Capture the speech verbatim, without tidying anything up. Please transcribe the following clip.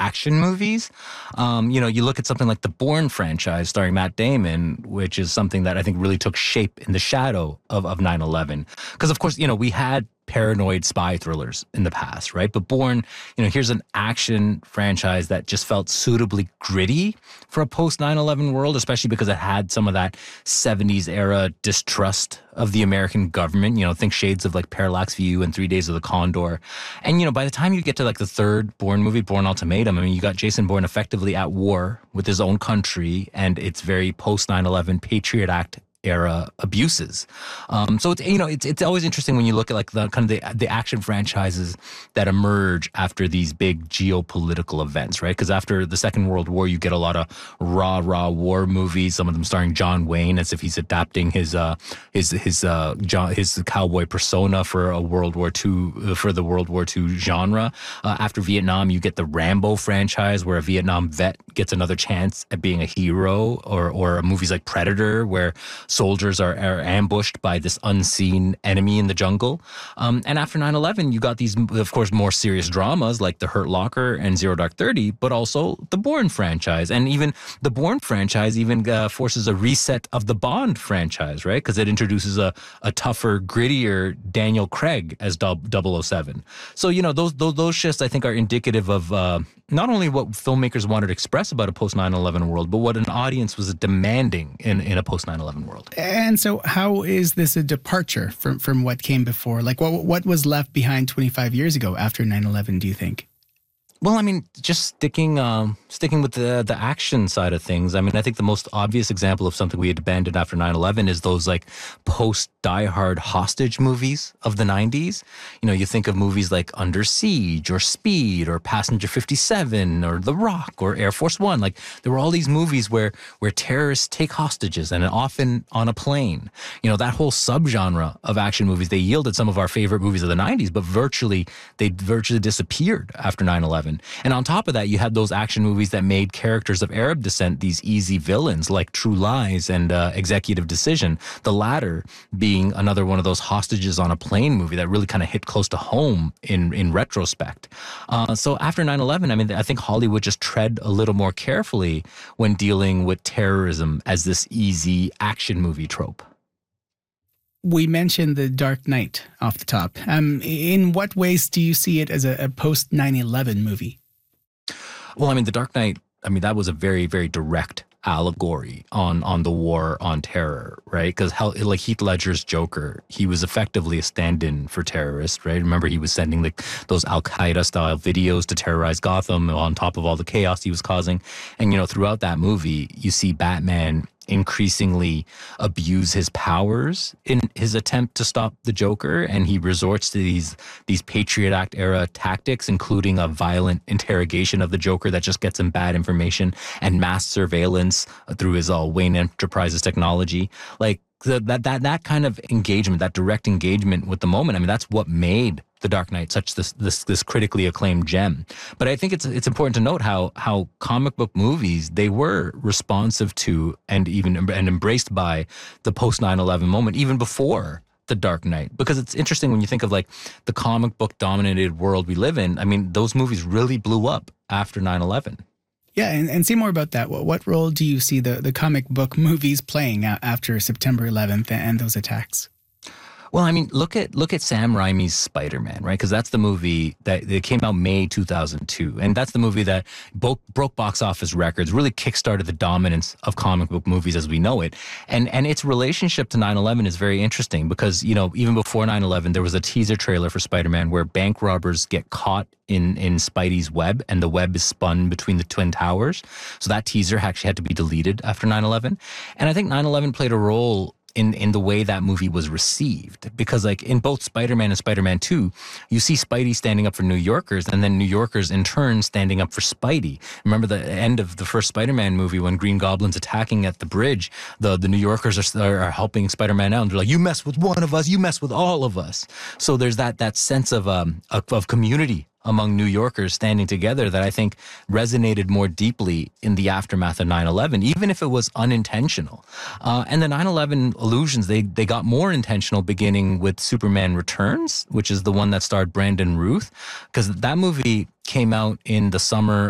action movies. Um, you know, you look at something like the Bourne franchise starring Matt Damon, which is something that I think really took shape in the shadow of, of nine eleven. Because, of course, you know, we had paranoid spy thrillers in the past, right? But Bourne, you know, here's an action franchise that just felt suitably gritty for a post nine eleven world, especially because it had some of that seventies era distrust of the American government. You know, think shades of like Parallax View and Three Days of the Condor. And, you know, by the time you get to like the third Bourne movie, Bourne Ultimatum, I mean, you got Jason Bourne effectively at war with his own country and its very post nine eleven Patriot Act era abuses. Um, so it's, you know, it's it's always interesting when you look at like the kind of the, the action franchises that emerge after these big geopolitical events, right? Because after the Second World War, you get a lot of raw, raw war movies. Some of them starring John Wayne, as if he's adapting his uh, his his uh, John, his cowboy persona for a World War Two for the World War Two genre. Uh, after Vietnam, you get the Rambo franchise, where a Vietnam vet gets another chance at being a hero, or or movies like Predator, where soldiers are, are ambushed by this unseen enemy in the jungle. Um, and after nine eleven, you got these, of course, more serious dramas like The Hurt Locker and Zero Dark Thirty, but also the Bourne franchise. And even the Bourne franchise even uh, forces a reset of the Bond franchise, right? Because it introduces a, a tougher, grittier Daniel Craig as double oh seven. So, you know, those, those, those shifts, I think, are indicative of uh, not only what filmmakers wanted to express about a post nine eleven world, but what an audience was demanding in, in a post nine eleven world. And so how is this a departure from, from what came before? Like what what was left behind twenty-five years ago after nine eleven, do you think? Well, I mean, just sticking um, sticking with the the action side of things. I mean, I think the most obvious example of something we had abandoned after nine eleven is those like post Die Hard hostage movies of the nineties. You know, you think of movies like Under Siege or Speed or Passenger fifty-seven or The Rock or Air Force One. Like there were all these movies where where terrorists take hostages, and often on a plane. You know, that whole subgenre of action movies, they yielded some of our favorite movies of the nineties, but virtually they virtually disappeared after nine eleven. And on top of that, you had those action movies that made characters of Arab descent these easy villains like True Lies and uh, Executive Decision, the latter being another one of those hostages on a plane movie that really kind of hit close to home in, in retrospect. Uh, so after nine eleven, I mean, I think Hollywood just tread a little more carefully when dealing with terrorism as this easy action movie trope. We mentioned The Dark Knight off the top. Um, in what ways do you see it as a, a post nine eleven movie? Well, I mean, The Dark Knight, I mean, that was a very, very direct allegory on on the war on terror, right? Because like Heath Ledger's Joker, he was effectively a stand-in for terrorists, right? Remember, he was sending the, those Al-Qaeda style videos to terrorize Gotham on top of all the chaos he was causing. And, you know, throughout that movie, you see Batman increasingly abuse his powers in his attempt to stop the Joker, and he resorts to these these Patriot Act era tactics, including a violent interrogation of the Joker that just gets him bad information, and mass surveillance through his uh, Wayne Enterprises technology. Like the, that that that kind of engagement, that direct engagement with the moment. I mean, that's what made The Dark Knight such this this this critically acclaimed gem. But I think it's it's important to note how how comic book movies, they were responsive to and even and embraced by the post nine eleven moment even before The Dark Knight. Because it's interesting when you think of like the comic book dominated world we live in. I mean, those movies really blew up after nine eleven. Yeah, and, and say more about that. What, what role do you see the, the comic book movies playing after September eleventh and those attacks? Well, I mean, look at look at Sam Raimi's Spider-Man, right? Because that's the movie that, that came out May two thousand two. And that's the movie that broke, broke box office records, really kickstarted the dominance of comic book movies as we know it. And and its relationship to nine eleven is very interesting because, you know, even before nine eleven, there was a teaser trailer for Spider-Man where bank robbers get caught in, in Spidey's web, and the web is spun between the Twin Towers. So that teaser actually had to be deleted after nine eleven. And I think nine eleven played a role in in the way that movie was received, because like in both Spider-Man and Spider-Man two, you see Spidey standing up for New Yorkers, and then New Yorkers in turn standing up for Spidey. Remember the end of the first Spider-Man movie when Green Goblin's attacking at the bridge, the the New Yorkers are, are helping Spider-Man out, and they're like, you mess with one of us, you mess with all of us. So there's that that sense of um of, of community among New Yorkers standing together that I think resonated more deeply in the aftermath of nine eleven, even if it was unintentional. Uh, and the nine eleven allusions, they they got more intentional beginning with Superman Returns, which is the one that starred Brandon Routh, because that movie came out in the summer